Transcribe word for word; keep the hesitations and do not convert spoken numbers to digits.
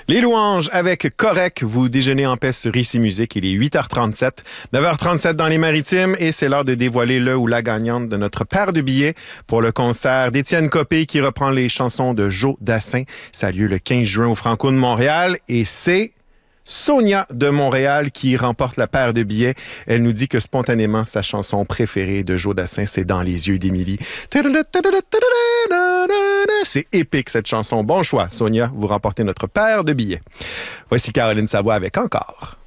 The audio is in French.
Les louanges avec Correct, vous déjeunez en paix sur Ici Musique. Il est huit heures trente-sept, neuf heures trente-sept dans les Maritimes et c'est l'heure de dévoiler le ou la gagnante de notre paire de billets pour le concert d'Étienne Copé qui reprend les chansons de Joe Dassin. Ça a lieu le quinze juin au Franco de Montréal et c'est Sonia de Montréal qui remporte la paire de billets. Elle nous dit que spontanément, sa chanson préférée de Joe Dassin, c'est Dans les yeux d'Émilie. C'est épique cette chanson. Bon choix, Sonia. Vous remportez notre paire de billets. Voici Caroline Savoie avec Encore.